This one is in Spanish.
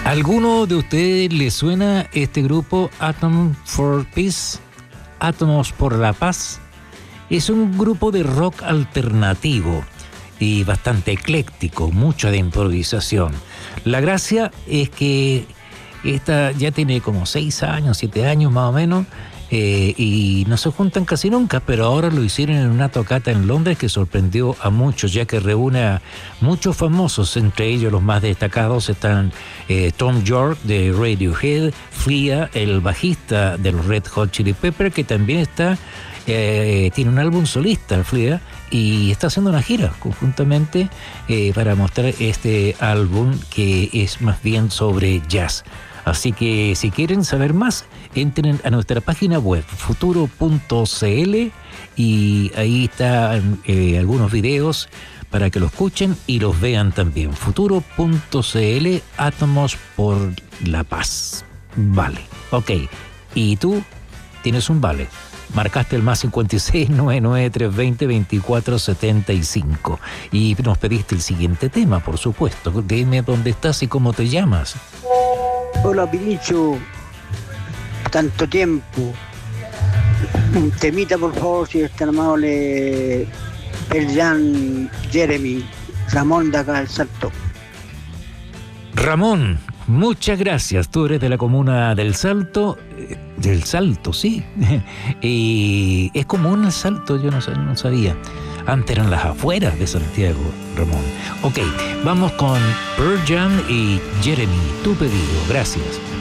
¿Alguno de ustedes le suena este grupo Atom for Peace? Átomos por la Paz. Es un grupo de rock alternativo y bastante ecléctico, mucho de improvisación. La gracia es que esta ya tiene como 6 años, 7 años más o menos, y no se juntan casi nunca, pero ahora lo hicieron en una tocata en Londres que sorprendió a muchos, ya que reúne a muchos famosos. Entre ellos los más destacados están Tom York de Radiohead, Flea, el bajista de los Red Hot Chili Peppers, que también está tiene un álbum solista, Flea, y está haciendo una gira conjuntamente para mostrar este álbum que es más bien sobre jazz. Así que si quieren saber más, entren a nuestra página web futuro.cl y ahí están algunos videos para que lo escuchen y los vean también. Futuro.cl, Átomos por la Paz. Vale, ok. Y tú tienes un vale. Marcaste el más 56 99 320 24 75 y nos pediste el siguiente tema, por supuesto. Dime dónde estás y cómo te llamas. Hola, Pinicho. Tanto tiempo. Un temita, por favor, si es tan amable. Perjan Jeremy, Ramón de acá del Salto. Ramón, muchas gracias. Tú eres de la comuna del Salto. Del Salto, sí. Y es común el Salto, yo no sabía. Antes eran las afueras de Santiago, Ramón. Ok, vamos con Perjan y Jeremy. Tu pedido, gracias.